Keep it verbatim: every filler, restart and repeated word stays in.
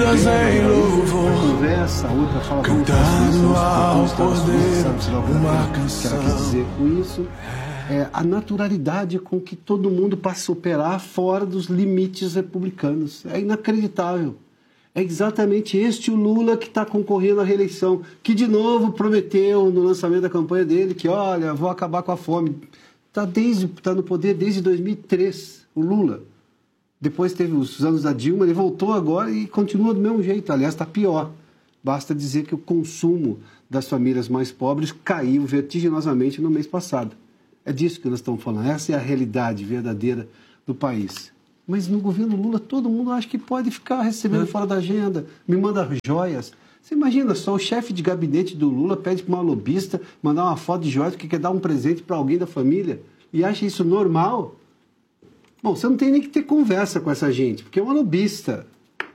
Em louvor, conversa, a outra fala cantando ao poder, uma canção. O que ela quer dizer com isso é a naturalidade com que todo mundo passa a operar fora dos limites republicanos. É inacreditável. É exatamente este o Lula que está concorrendo à reeleição, que de novo prometeu no lançamento da campanha dele que, olha, vou acabar com a fome. Está tá no poder desde dois mil e três, o Lula. Depois teve os anos da Dilma, ele voltou agora e continua do mesmo jeito. Aliás, está pior. Basta dizer que o consumo das famílias mais pobres caiu vertiginosamente no mês passado. É disso que nós estamos falando. Essa é a realidade verdadeira do país. Mas no governo Lula, todo mundo acha que pode ficar recebendo fora da agenda, me manda joias. Você imagina só, o chefe de gabinete do Lula pede para uma lobista mandar uma foto de joias porque quer dar um presente para alguém da família e acha isso normal? Bom, você não tem nem que ter conversa com essa gente, porque é uma lobista.